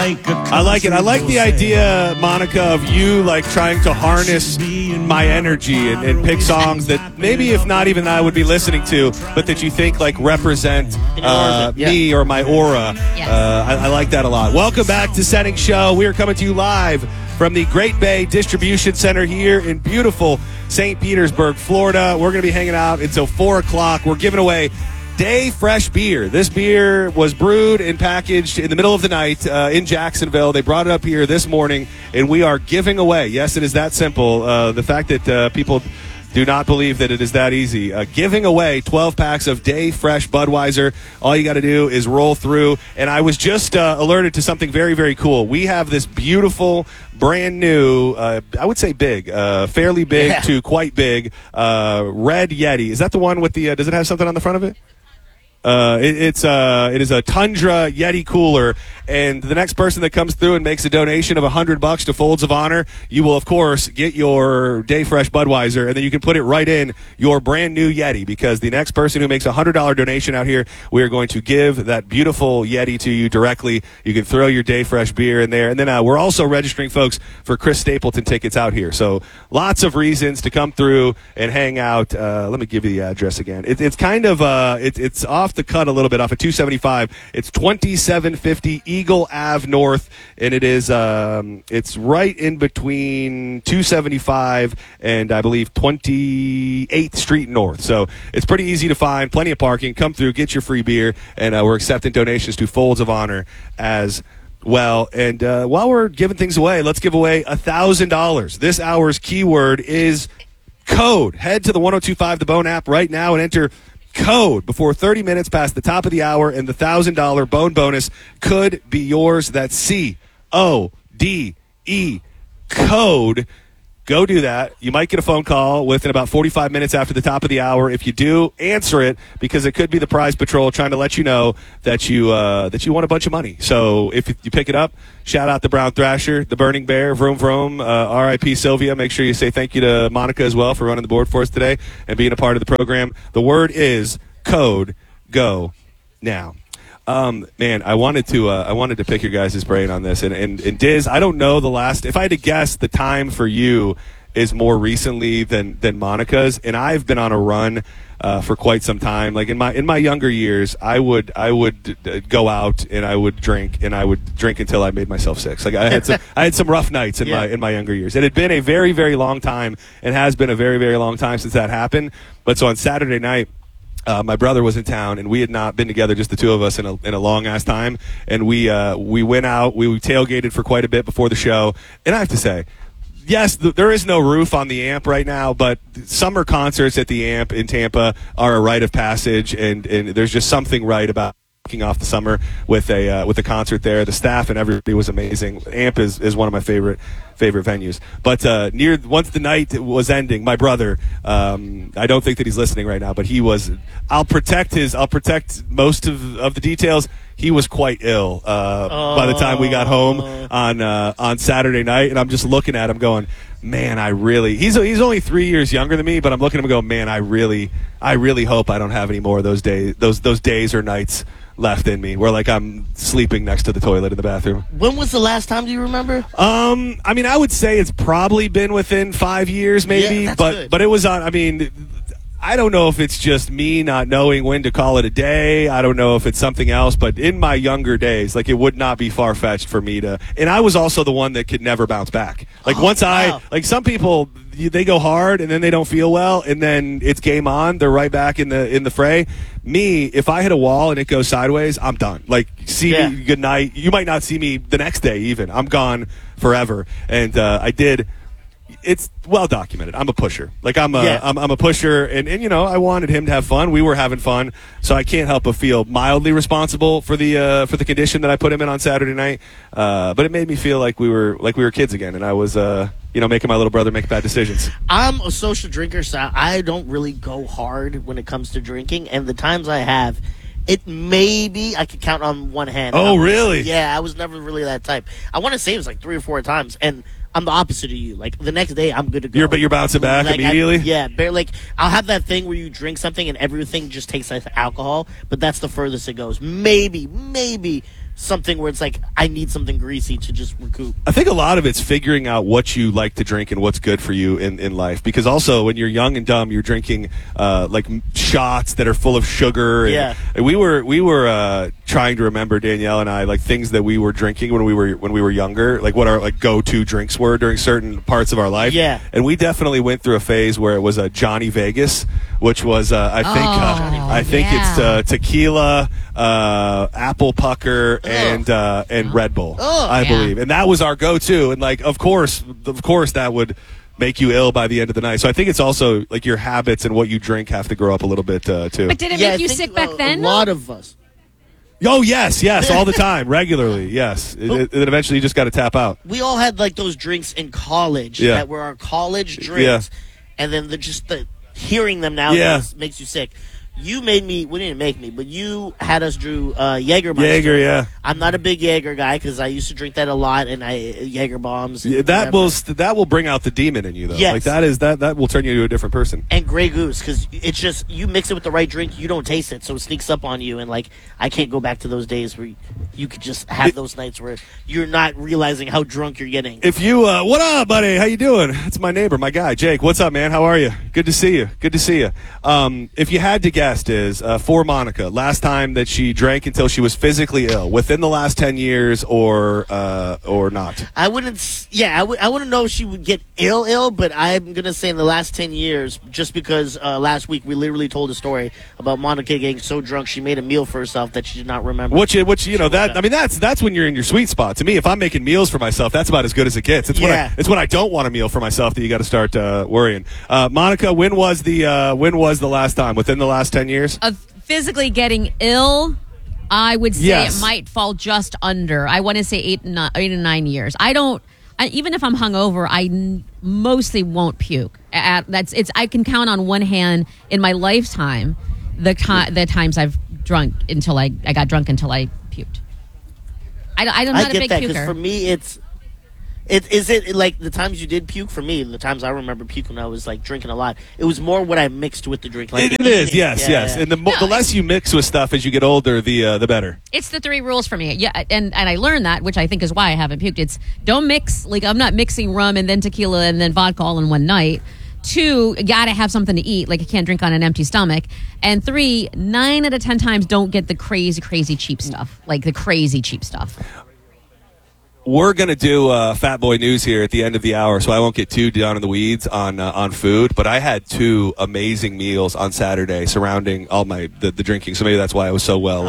I like it. I like the idea, Monica, of you like trying to harness my energy and pick songs that maybe, if not even I would be listening to, but that you think like represent me or my aura. Yes. I like that a lot. Welcome back to Setting Show. We are coming to you live from the Great Bay Distribution Center here in beautiful St. Petersburg, Florida. We're going to be hanging out until 4 o'clock. We're giving away Day Fresh beer. This beer was brewed and packaged in the middle of the night in Jacksonville. They brought it up here this morning, and we are giving away. Yes, it is that simple. The fact that people do not believe that it is that easy. Giving away 12 packs of Day Fresh Budweiser. All you got to do is roll through. And I was just alerted to something very, very cool. We have this beautiful, brand new, I would say big, fairly big to quite big, red Yeti. Is that the one with the, does it have something on the front of it? It is a Tundra Yeti cooler, and the next person that comes through and makes a donation of $100 to Folds of Honor, you will of course get your Day Fresh Budweiser, and then you can put it right in your brand new Yeti, because the next person who makes a $100 donation out here, we are going to give that beautiful Yeti to you directly. You can throw your Day Fresh beer in there, and then we're also registering folks for Chris Stapleton tickets out here. So lots of reasons to come through and hang out. Let me give you the address again. It's kind of it's off the cut a little bit, off of 275. It's 2750 Eagle Ave North, and it is it's right in between 275 and I believe 28th Street North. So it's pretty easy to find, plenty of parking. Come through, get your free beer, and we're accepting donations to Folds of Honor as well. And while we're giving things away, let's give away $1,000. This hour's keyword is code. Head to the 1025 The Bone app right now and enter code before 30 minutes past the top of the hour, and the $1,000 Bone bonus could be yours. That's CODE, code. Go do that. You might get a phone call within about 45 minutes after the top of the hour. If you do, answer it, because it could be the Prize Patrol trying to let you know that you won a bunch of money. So if you pick it up, shout out the Brown Thrasher, the Burning Bear, Vroom Vroom, R.I.P. Sylvia. Make sure you say thank you to Monica as well for running the board for us today and being a part of the program. The word is code. Go now. Man, I wanted to pick your guys' brain on this, and Diz, I don't know the last. If I had to guess, the time for you is more recently than Monica's, and I've been on a run for quite some time. Like in my younger years, I would go out and I would drink until I made myself sick. Like I had some rough nights in my younger years. It had been a very, very long time, and has been a very, very long time since that happened. But so on Saturday night, my brother was in town, and we had not been together, just the two of us, in a long ass time. And we went out, we tailgated for quite a bit before the show. And I have to say, yes, there is no roof on the Amp right now, but summer concerts at the Amp in Tampa are a rite of passage, and there's just something right about kicking off the summer with a concert there. The staff and everybody was amazing. Amp is one of my favorite venues. But once the night was ending, my brother, I don't think that he's listening right now, but he was. I'll protect most of the details. He was quite ill by the time we got home on Saturday night, and I'm just looking at him going, man, he's only 3 years younger than me, but I'm looking at him and going, man, I really hope I don't have any more of those days or nights left in me where like I'm sleeping next to the toilet in the bathroom. When was the last time, do you remember? I mean, I would say it's probably been within 5 years maybe, but it was on, I mean, I don't know if it's just me not knowing when to call it a day. I don't know if it's something else, but in my younger days, like, it would not be far-fetched for me to, and I was also the one that could never bounce back. Like, like some people, they go hard and then they don't feel well, and then it's game on. They're right back in the fray. Me, if I hit a wall and it goes sideways, I'm done. Like, see me, good night. You might not see me the next day even. I'm gone forever. And I did. It's well documented. I'm a pusher. Like I'm a pusher, and you know, I wanted him to have fun. We were having fun, so I can't help but feel mildly responsible for the condition that I put him in on Saturday night. But it made me feel like we were kids again, and I was making my little brother make bad decisions. I'm a social drinker, so I don't really go hard when it comes to drinking, and the times I have, it maybe I could count on one hand. Oh, really? Yeah, I was never really that type. I want to say it was like 3 or 4 times, and I'm the opposite of you. Like, the next day, I'm good to go. You're bouncing back like, immediately? Like, I'll have that thing where you drink something and everything just tastes like alcohol, but that's the furthest it goes. Maybe something where it's like I need something greasy to just recoup. I think a lot of it's figuring out what you like to drink and what's good for you in life. Because also when you're young and dumb, you're drinking like shots that are full of sugar. And we were trying to remember, Danielle and I, like things that we were drinking when we were younger, like what our like go-to drinks were during certain parts of our life. Yeah. And we definitely went through a phase where it was a Johnny Vegas, which was I think it's tequila, apple pucker, and Red Bull, I believe, and that was our go-to. And like, of course, that would make you ill by the end of the night. So I think it's also like your habits and what you drink have to grow up a little bit too. But did it make you sick back then? A lot of us. Oh yes, all the time, regularly. Yes, and eventually you just got to tap out. We all had like those drinks in college that were our college drinks, and then the hearing them now makes you sick. You made me. We didn't make me, but you had us do Jägermeister. Jaeger, yeah. I'm not a big Jaeger guy because I used to drink that a lot, and Jaeger bombs. That will bring out the demon in you, though. Yes. Like that will turn you into a different person. And Grey Goose, because it's just you mix it with the right drink, you don't taste it, so it sneaks up on you, and like I can't go back to those days where you could just have those nights where you're not realizing how drunk you're getting. If you, what up, buddy? How you doing? It's my neighbor, my guy, Jake. What's up, man? How are you? Good to see you. Good to see you. If you had to guess, is for Monica, last time that she drank until she was physically ill, within the last 10 years or not? I wouldn't. Yeah, I wouldn't know if she would get ill, but I'm gonna say in the last 10 years, just because last week we literally told a story about Monica getting so drunk she made a meal for herself that she did not remember. Which you know that I mean that's when you're in your sweet spot. To me, if I'm making meals for myself, that's about as good as it gets. It's when I don't want a meal for myself that you got to start worrying. Monica, when was the last time within the last 10 years? Of physically getting ill, I would say it might fall just under. I want to say 8 to 9 years. Even if I'm hungover, I mostly won't puke. I can count on one hand in my lifetime the times I've drunk until I got drunk until I puked. I'm not a big puker. Because for me, is it like the times you did puke? For me, the times I remember puking when I was like drinking a lot, it was more what I mixed with the drink. Like it is, yes. And the less you mix with stuff as you get older, the better. It's the 3 rules for me. Yeah, and I learned that, which I think is why I haven't puked. It's don't mix, like I'm not mixing rum and then tequila and then vodka all in one night. 2, you gotta have something to eat, like you can't drink on an empty stomach. And 3, 9 out of 10 times don't get the crazy cheap stuff, like the crazy cheap stuff. We're going to do Fat Boy News here at the end of the hour, so I won't get too down in the weeds on food. But I had 2 amazing meals on Saturday surrounding all the drinking. So maybe that's why I was so well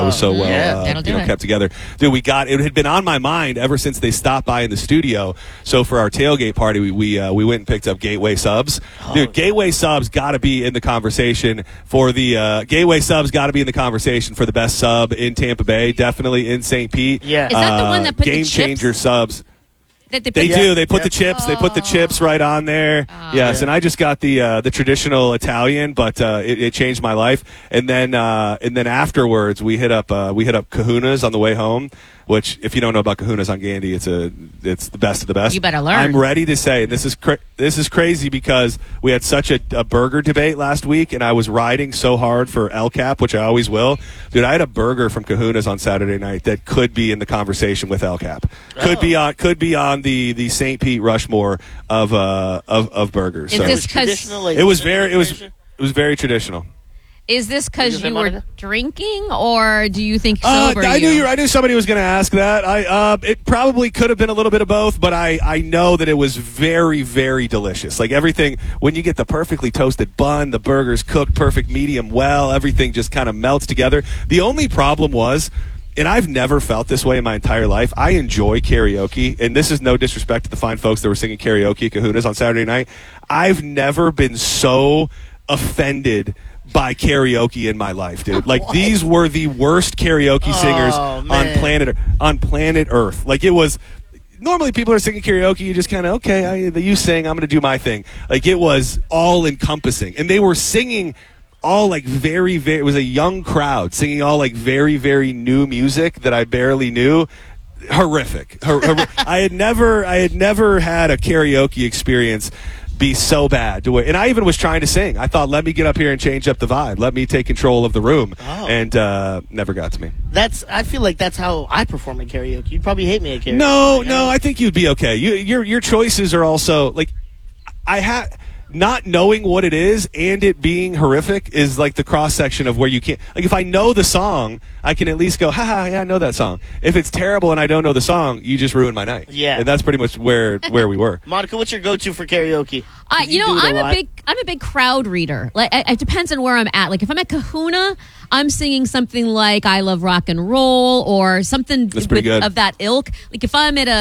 kept together. Dude, it had been on my mind ever since they stopped by in the studio. So for our tailgate party, we went and picked up Gateway Subs. Dude, Gateway Subs got to be in the conversation for the Gateway Subs got to be in the conversation for the best sub in Tampa Bay, definitely in St. Pete. Yeah, is that the one that put the chips? Subs. They do. They put the chips. They put the chips right on there. Yes, and I just got the traditional Italian, but it changed my life. And then afterwards, we hit up Kahuna's on the way home. Which, if you don't know about Kahuna's on Gandy, it's the best of the best. You better learn. I'm ready to say this is crazy because we had such a burger debate last week, and I was riding so hard for El Cap, which I always will. Dude, I had a burger from Kahuna's on Saturday night that could be in the conversation with El Cap. Could be on the St. Pete Rushmore of burgers. Is this because it was very traditional. Is this because you were drinking, or do you think sober? I knew somebody was going to ask that. It probably could have been a little bit of both, but I know that it was very, very delicious. Like everything, when you get the perfectly toasted bun, the burger's cooked perfect medium well, everything just kind of melts together. The only problem was, and I've never felt this way in my entire life, I enjoy karaoke, and this is no disrespect to the fine folks that were singing karaoke at Kahuna's on Saturday night. I've never been so offended by karaoke in my life, dude. Like these were the worst karaoke singers on planet Earth. Like it was. Normally, people are singing karaoke. You just kind of you sing. I'm going to do my thing. Like it was all encompassing, and they were singing all like very, very. It was a young crowd singing all like very, very new music that I barely knew. Horrific. I had never had a karaoke experience be so bad. And I even was trying to sing. I thought, let me get up here and change up the vibe. Let me take control of the room. Oh. And never got to me. I feel like that's how I perform at karaoke. You'd probably hate me at karaoke. No, I think you'd be okay. Your choices are also, like, not knowing what it is and it being horrific is like the cross-section of where you can't. Like, if I know the song, I can at least go, haha, yeah, I know that song. If it's terrible and I don't know the song, you just ruin my night. Yeah. And that's pretty much where we were. Monica, what's your go-to for karaoke? I'm a big crowd reader. Like, it depends on where I'm at. Like, if I'm at Kahuna, I'm singing something like I Love Rock and Roll or something of that ilk. Like, if I'm at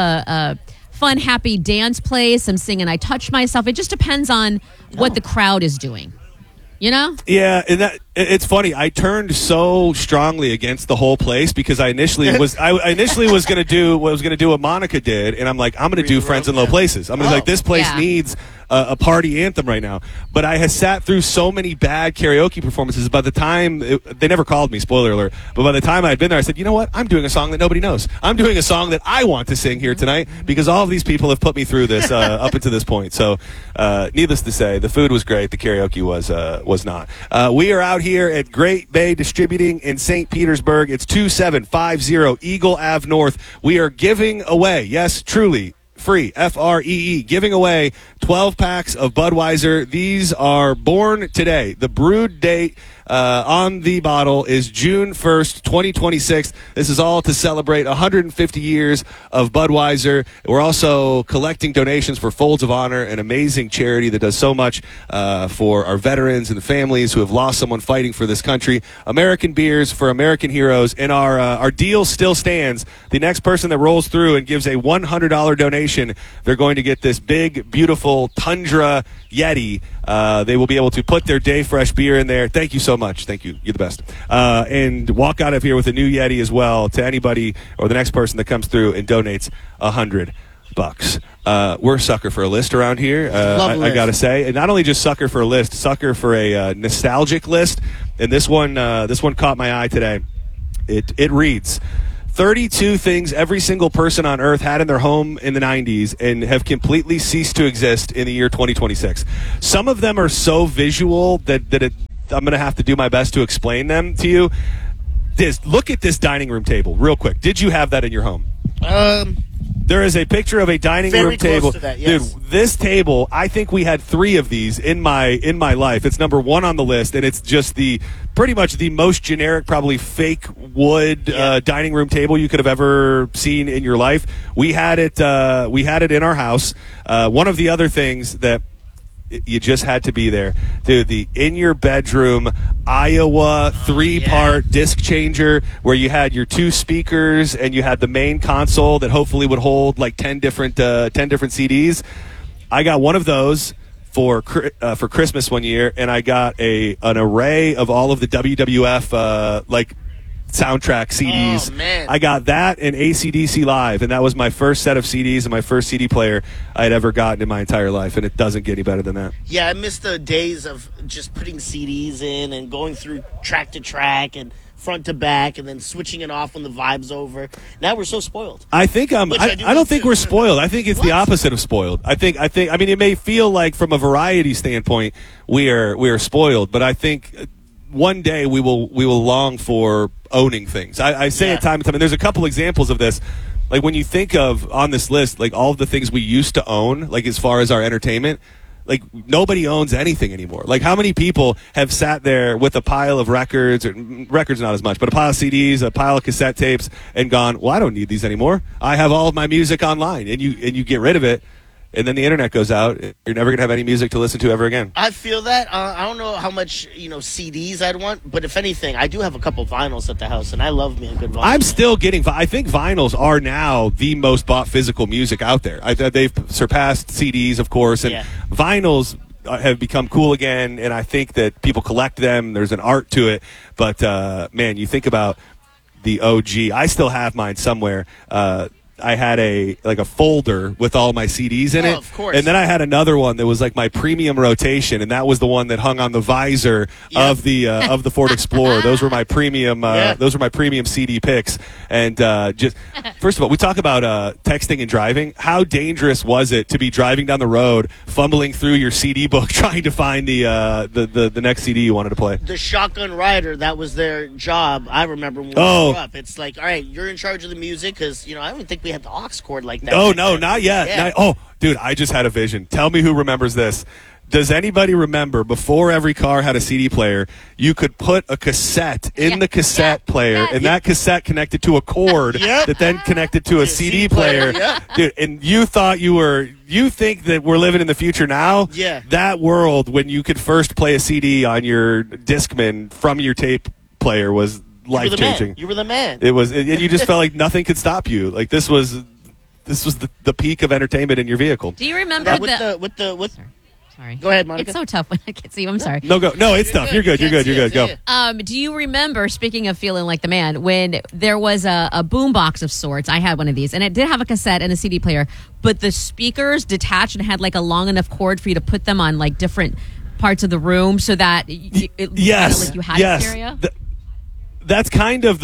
a fun, happy dance place, I'm singing I Touch Myself. It just depends on what the crowd is doing. You know? Yeah, and it's funny. I turned so strongly against the whole place because I initially was going to do what Monica did, and I'm like, I'm going to do Friends in Low Places. I'm like, this place needs a party anthem right now. But I had sat through so many bad karaoke performances. By the time they never called me, spoiler alert. But by the time I had been there, I said, you know what? I'm doing a song that nobody knows. I'm doing a song that I want to sing here tonight because all of these people have put me through this up until this point. So, needless to say, the food was great. The karaoke was not. We are out here at Great Bay Distributing in St. Petersburg. It's 2750 Eagle Ave North. We are giving away, yes, truly, free, Free, giving away 12 packs of Budweiser. These are born today. The brewed date on the bottle is June 1st, 2026. This is all to celebrate 150 years of Budweiser. We're also collecting donations for Folds of Honor, an amazing charity that does so much for our veterans and the families who have lost someone fighting for this country. American beers for American heroes. And our deal still stands. The next person that rolls through and gives a $100 donation, they're going to get this big, beautiful Tundra Yeti. They will be able to put their Day Fresh beer in there. Thank you so much. Thank you. You're the best. And walk out of here with a new Yeti as well to anybody or the next person that comes through and donates $100. We're a sucker for a list around here. I got to say, and not only just sucker for a list, sucker for a nostalgic list. And this one caught my eye today. It reads 32 things every single person on Earth had in their home in the 90s and have completely ceased to exist in the year 2026. Some of them are so visual that I'm going to have to do my best to explain them to you. Look at this dining room table real quick. Did you have that in your home? There is a picture of a dining room table. To that, yes. Dude, this table, I think we had 3 of these in my life. It's number 1 on the list, and it's just pretty much the most generic, probably fake wood dining room table you could have ever seen in your life. We had it in our house. One of the other things that you just had to be there, dude. The in your bedroom Iowa 3-part disc changer where you had your 2 speakers and you had the main console that hopefully would hold like 10 different CDs. I got one of those for Christmas one year, and I got an array of all of the WWF soundtrack CDs. Oh, man. I got that and AC/DC Live, and that was my first set of CDs and my first CD player I had ever gotten in my entire life, and it doesn't get any better than that. Yeah, I miss the days of just putting CDs in and going through track to track and front to back and then switching it off when the vibe's over. Now we're so spoiled. I don't think we're spoiled. I think it's the opposite of spoiled. I mean, it may feel like from a variety standpoint we are spoiled, but I think one day we will long for owning things. I say it time and time, and there's a couple examples of this. Like when you think of on this list, like all of the things we used to own, like as far as our entertainment, like nobody owns anything anymore. Like how many people have sat there with a pile of records, or records not as much, but a pile of CDs, a pile of cassette tapes, and gone, well, I don't need these anymore. I have all of my music online, and you get rid of it. And then the internet goes out. You're never going to have any music to listen to ever again. I feel that. I don't know how much CDs I'd want, but if anything, I do have a couple vinyls at the house, and I love me a good vinyl. I'm still getting. I think vinyls are now the most bought physical music out there. They've surpassed CDs, of course, and vinyls have become cool again. And I think that people collect them. There's an art to it. But man, you think about the OG. I still have mine somewhere. I had a folder with all my CDs in it. Of course. And then I had another one that was like my premium rotation, and that was the one that hung on the visor of the Ford Explorer. Those were my premium. Those were my premium CD picks. And just first of all, we talk about texting and driving. How dangerous was it to be driving down the road, fumbling through your CD book, trying to find the next CD you wanted to play? The shotgun rider, that was their job. I remember when we grew up. It's like, all right, you're in charge of the music because I don't think we had the aux cord like that. Oh no, not yet. Yeah. Dude, I just had a vision. Tell me who remembers this. Does anybody remember before every car had a CD player, you could put a cassette in the cassette player, and that cassette connected to a cord that then connected to a CD player. Dude, and you think that we're living in the future now? Yeah. That world when you could first play a CD on your Discman from your tape player was life-changing. You were the man. It was, and you just felt like nothing could stop you. Like this was the peak of entertainment in your vehicle. Do you remember Sorry. Go ahead, Monica. It's so tough when I can't see you. I'm sorry. No, go. No, it's tough. You're good. You're good. Go. Do you remember, speaking of feeling like the man, when there was a boom box of sorts? I had one of these, and it did have a cassette and a CD player, but the speakers detached and had like a long enough cord for you to put them on like different parts of the room so that like you had a stereo? That's kind of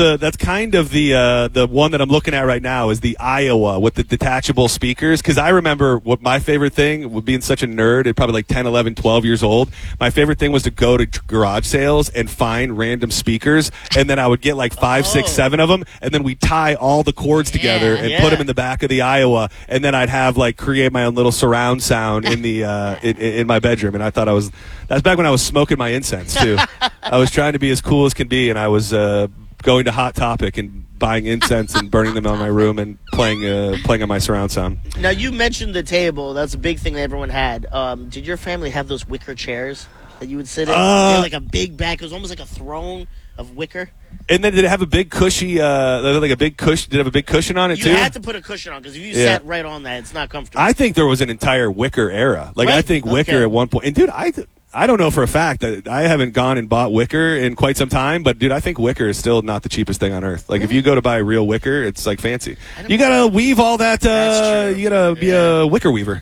the one that I'm looking at right now is the Iowa with the detachable speakers. Because I remember what my favorite thing, with being such a nerd at probably like 10, 11, 12 years old, my favorite thing was to go to garage sales and find random speakers, and then I would get like 5, 6, 7 of them, and then we'd tie all the cords together and put them in the back of the Iowa, and then I'd have create my own little surround sound in the in my bedroom. And I thought that's back when I was smoking my incense too. I was trying to be as cool as can be, and I was going to Hot Topic and buying incense and burning them on my room and playing on my surround sound. Now, you mentioned the table. That's a big thing that everyone had. Did your family have those wicker chairs that you would sit in? They had like a big back. It was almost like a throne of wicker. And then did it have a big cushy, Did it have a big cushion on it too? You had to put a cushion on because if you sat right on that, it's not comfortable. I think there was an entire wicker era. I think wicker at one point. And dude, I don't know for a fact that I haven't gone and bought wicker in quite some time, but dude, I think wicker is still not the cheapest thing on earth. Like if you go to buy real wicker, it's like fancy. You gotta weave all that. You gotta be a wicker weaver.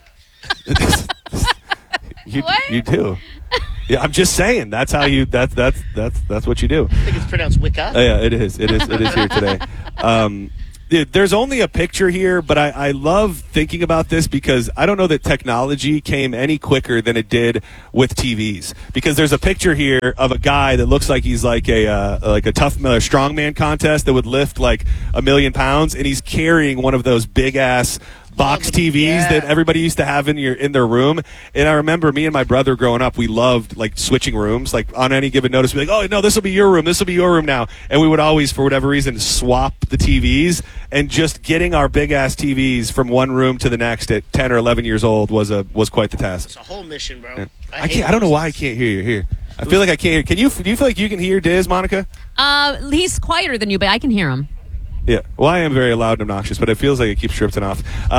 You do. Yeah, I'm just saying. That's how you. That's what you do. I think it's pronounced wicca. Yeah, it is. It is here today. Dude, there's only a picture here, but I love thinking about this because I don't know that technology came any quicker than it did with TVs. Because there's a picture here of a guy that looks like he's like a tough strongman contest that would lift like 1 million pounds, and he's carrying one of those big ass box TVs that everybody used to have in their room. And I remember me and my brother growing up, we loved like switching rooms. Like on any given notice, we'd be like, oh no, this will be your room. This will be your room now. And we would always, for whatever reason, swap the TVs. And just getting our big ass TVs from one room to the next at 10 or 11 years old was quite the task. It's a whole mission, bro. Yeah. I don't know why I can't hear you here. I feel like I can't hear. Do you feel like you can hear Diz, Monica? He's quieter than you, but I can hear him. Yeah, well, I am very loud and obnoxious, but it feels like it keeps drifting off.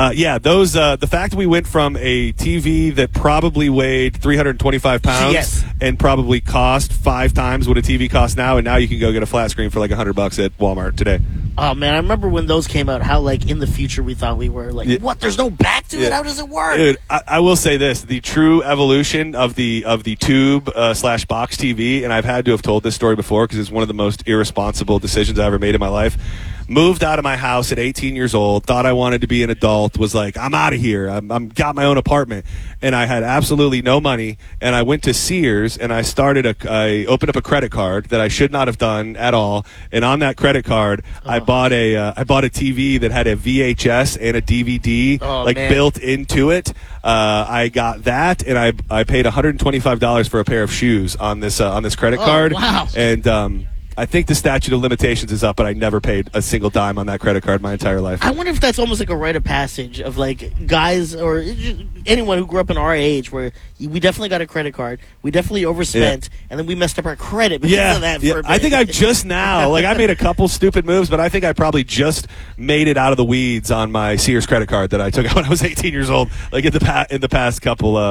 The fact we went from a TV that probably weighed 325 pounds and probably cost 5 times what a TV costs now, and now you can go get a flat screen for like $100 at Walmart today. Oh man, I remember when those came out. How like in the future we thought we were like, what? There's no back to it. How does it work? Dude, I will say this: the true evolution of the tube / box TV, and I've had to have told this story before because it's one of the most irresponsible decisions I ever made in my life. Moved out of my house at 18 years old, thought I wanted to be an adult, was like, I'm out of here. I'm got my own apartment. And I had absolutely no money. And I went to Sears and I opened up a credit card that I should not have done at all. And on that credit card, I bought a TV that had a VHS and a DVD built into it. I got that, and I paid $125 for a pair of shoes on this credit card. Wow. And I think the statute of limitations is up, but I never paid a single dime on that credit card my entire life. I wonder if that's almost like a rite of passage of like guys or anyone who grew up in our age where we definitely got a credit card, we definitely overspent, and then we messed up our credit because of that for a bit. I think I've just now, I made a couple stupid moves, but I think I probably just made it out of the weeds on my Sears credit card that I took out when I was 18 years old, like in the past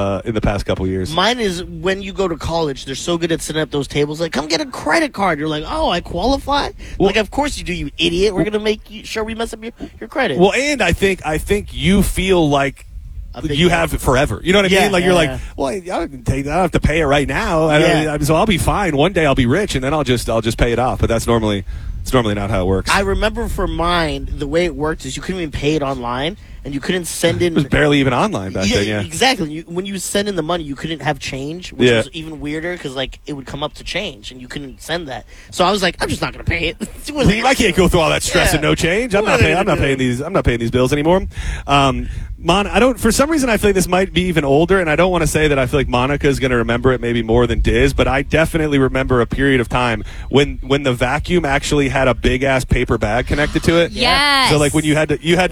couple years. Mine is when you go to college, they're so good at setting up those tables, like, come get a credit card. You're like, oh, I qualify. Well, like, of course you do, you idiot. We're gonna make sure we mess up your credit. Well, and I think you feel like you have it forever. You know what I mean? Like you're like, well, I don't have to pay it right now. So I'll be fine. One day I'll be rich, and then I'll just pay it off. But it's normally not how it works. I remember for mine, the way it worked is you couldn't even pay it online, and you couldn't send in. It was barely even online back then. Yeah, exactly. When you send in the money, you couldn't have change, which was even weirder because like it would come up to change, and you couldn't send that. So I was like, I'm just not going to pay it. I can't go through all that stress and no change. I'm not paying these bills anymore. For some reason I feel like this might be even older, and I don't want to say that I feel like Monica's going to remember it maybe more than Diz, but I definitely remember a period of time when the vacuum actually had a big ass paper bag connected to it. Yes. So like when I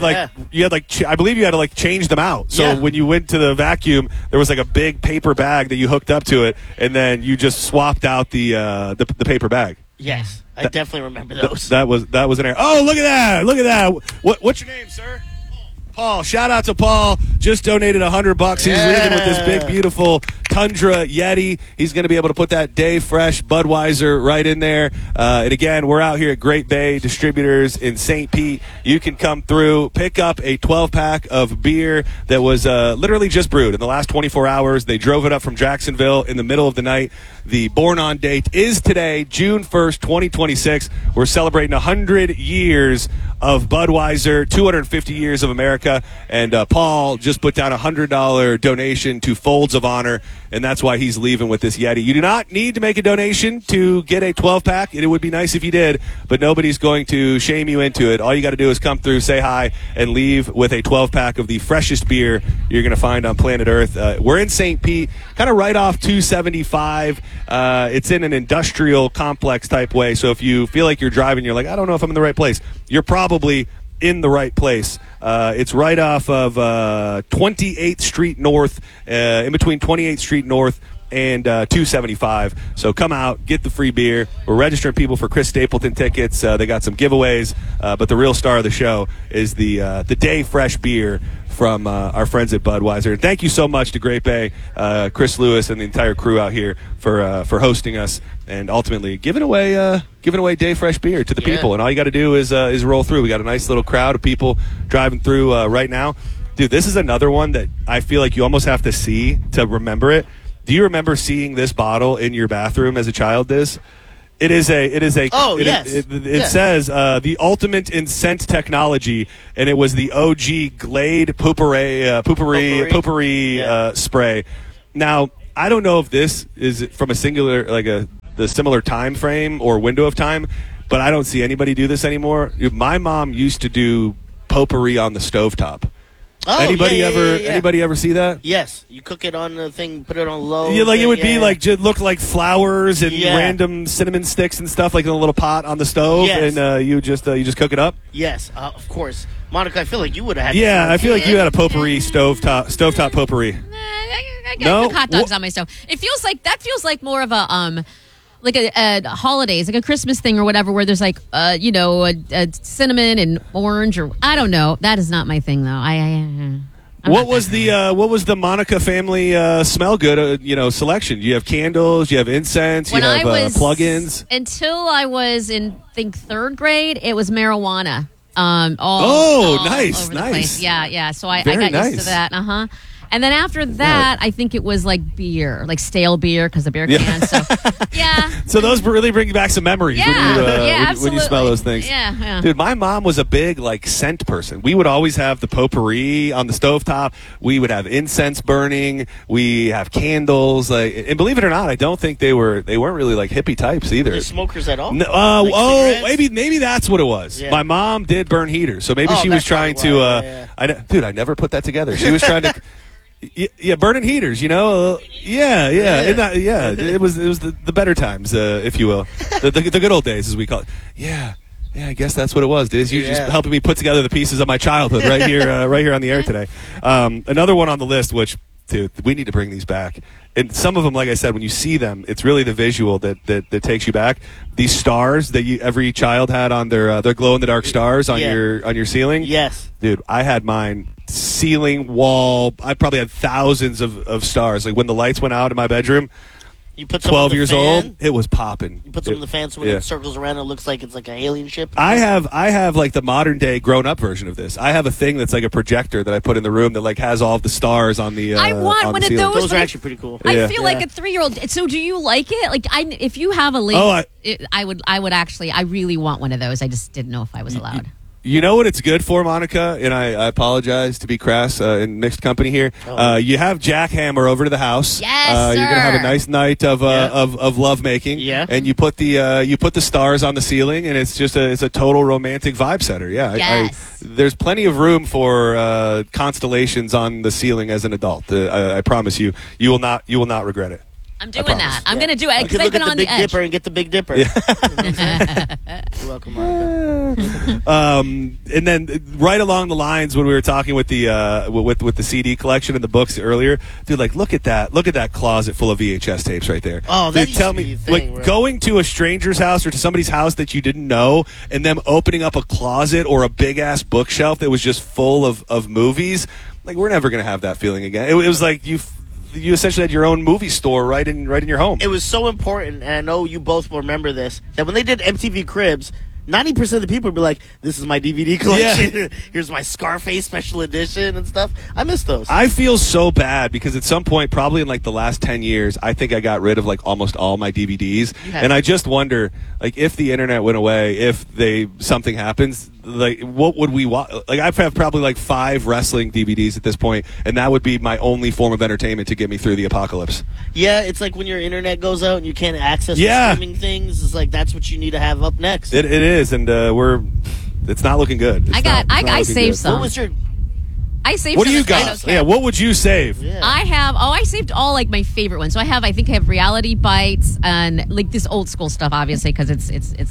believe you had to like change them out. So when you went to the vacuum, there was like a big paper bag that you hooked up to it, and then you just swapped out the paper bag. Yes, I definitely remember those. That was an error. Oh, look at that! What's your name, sir? Paul. Shout out to Paul. Just donated $100. He's leaving with this big, beautiful Tundra Yeti. He's going to be able to put that Day Fresh Budweiser right in there. And again, we're out here at Great Bay Distributors in St. Pete. You can come through, pick up a 12-pack of beer that was literally just brewed in the last 24 hours. They drove it up from Jacksonville in the middle of the night. The born-on date is today, June 1st, 2026. We're celebrating 100 years of Budweiser, 250 years of America, and Paul just put down a $100 donation to Folds of Honor, and that's why he's leaving with this Yeti. You do not need to make a donation to get a 12-pack. It would be nice if you did, but nobody's going to shame you into it. All you got to do is come through, say hi, and leave with a 12-pack of the freshest beer you're going to find on planet Earth. We're in St. Pete, kind of right off 275. It's in an industrial complex type way, so if you feel like you're driving, you're like, I don't know if I'm in the right place, you're probably in the right place. It's right off of 28th Street North, in between 28th Street North and 275. So come out, get the free beer. We're registering people for Chris Stapleton tickets. They got some giveaways, but the real star of the show is the Day Fresh beer from our friends at Budweiser. Thank you so much to Great Bay, Chris Lewis, and the entire crew out here for hosting us and ultimately giving away Day Fresh beer to the people. And all you got to do is roll through. We got a nice little crowd of people driving through right now. Dude, this is another one that I feel like you almost have to see to remember it. Do you remember seeing this bottle in your bathroom as a child, Diz? It says the ultimate in scent technology, and it was the OG Glade Poopery spray. Now, I don't know if this is from a singular, like the similar time frame or window of time, but I don't see anybody do this anymore. My mom used to do potpourri on the stovetop. Oh, anybody ever see that? Yes, you cook it on the thing, put it on low. Yeah, like it would be like just look like flowers and random cinnamon sticks and stuff, like in a little pot on the stove, and you just cook it up. Yes, of course, Monica. I feel like you would have had. Yeah, I feel like you had a potpourri stovetop potpourri. I cook hot dogs on my stove. It feels like more of a like a holidays, like a Christmas thing or whatever, where there's like, a cinnamon and orange, or I don't know. That is not my thing, though. What was the Monica family smell good selection? You have candles, you have incense, you have plugins. Until I was in, I think, third grade, it was marijuana. Nice, over the nice. Place. Yeah. So I got used to that. And then after that, I think it was like beer, like stale beer, because the beer can. So, yeah. So those really bring back some memories absolutely. when you smell those things. Yeah. Dude, my mom was a big scent person. We would always have the potpourri on the stovetop. We would have incense burning. We have candles. And believe it or not, I don't think they weren't really like hippie types either. Were they smokers at all? No, maybe that's what it was. Yeah. My mom did burn heaters, so maybe she was trying to. I never put that together. She was trying to. Yeah, burning heaters, It was the better times, if you will, the good old days, as we call it. Yeah, I guess that's what it was. Diz, you're just helping me put together the pieces of my childhood right here on the air today. Another one on the list, which, dude, we need to bring these back. And some of them, like I said, when you see them, it's really the visual that takes you back. These stars that every child had on their glow in the dark stars on your ceiling. Yes, dude, I had mine. Ceiling, wall, I probably had thousands of stars. Like when the lights went out in my bedroom, You put some 12 in the years fan. old, it was popping. You put some in the fan so when it circles around, it looks like it's like an alien ship. I have like the modern day grown up version of this. I have a thing that's like a projector that I put in the room that like has all of the stars on the. I want one of those. Those are actually pretty cool. I feel like a 3-year-old. So do you like it? Like if you have a late, I would actually. I really want one of those. I just didn't know if I was allowed. You know what it's good for, Monica? And I apologize to be crass in mixed company here. You have Jackhammer over to the house. Yes, you're gonna have a nice night of love making. Yeah. And you put the stars on the ceiling, and it's just a total romantic vibe setter. Yeah. Yes. There's plenty of room for constellations on the ceiling as an adult. I promise you, you will not regret it. I'm doing that. I'm going to do it because I've been on the edge. Dipper and get the Big Dipper. Yeah. You're welcome, Monica. And then right along the lines when we were talking with the with the CD collection and the books earlier, dude, like look at that closet full of VHS tapes right there. Oh, that dude, tell me, like going to a stranger's house or to somebody's house that you didn't know, and them opening up a closet or a big ass bookshelf that was just full of movies. Like we're never gonna have that feeling again. It was like you essentially had your own movie store right in your home. It was so important, and I know you both will remember this, that when they did MTV Cribs, 90% of the people would be like, this is my DVD collection. Yeah. Here's my Scarface special edition and stuff. I miss those. I feel so bad because at some point, probably in like the last 10 years, I think I got rid of like almost all my DVDs. And I just wonder, like, if the internet went away, if something happens, like, what would we watch? Like, I have probably like 5 wrestling DVDs at this point, and that would be my only form of entertainment to get me through the apocalypse. Yeah, it's like when your internet goes out and you can't access the streaming things. It's like that's what you need to have up next. It is, and it's not looking good. I saved some. What was your? I saved. What do you got? Yeah, what would you save? Yeah. I saved all like my favorite ones. So I think I have Reality Bites and like this old school stuff, obviously, because it's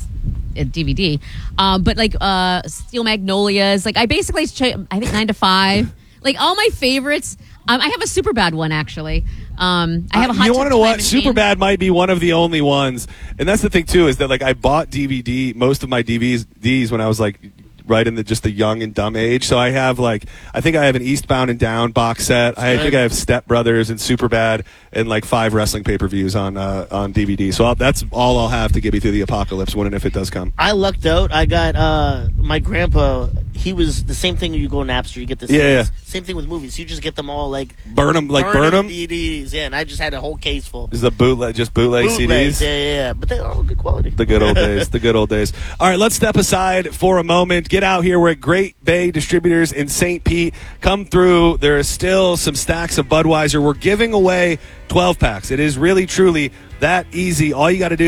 a DVD. But like Steel Magnolias. Like I basically, I think 9 to 5. Like all my favorites. I have a Superbad one actually. I have a hot. You want to know what? Superbad might be one of the only ones, and that's the thing too. Is that like I bought most of my DVDs when I was like right in the young and dumb age. So I have I think I have an Eastbound and Down box set. I think I have Step Brothers and Superbad and like 5 wrestling pay-per-views on DVD. So that's all I'll have to get me through the apocalypse when and if it does come. I lucked out. I got my grandpa. He was the same thing when you go Napster. You get this. Yeah. Same thing with movies. You just get them all burn them DVDs. Yeah, and I just had a whole case full. Is the bootleg CDs? Yeah. But they're all good quality. The good old days. The good old days. All right, let's step aside for a moment. Get out here. We're at Great Bay Distributors in St. Pete. Come through. There are still some stacks of Budweiser. We're giving away 12 packs. It is really, truly that easy. All you got to do